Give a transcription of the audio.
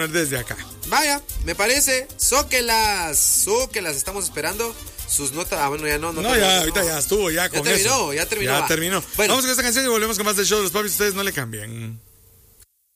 poner desde acá. Vaya, me parece. Zóquelas, estamos esperando sus notas. Bueno, ya no. No, ya, ahorita ya estuvo, ya con terminó, eso. ya terminó. Ya terminó. Bueno, vamos con esta canción y volvemos con más del show de los papis. Ustedes no le cambien.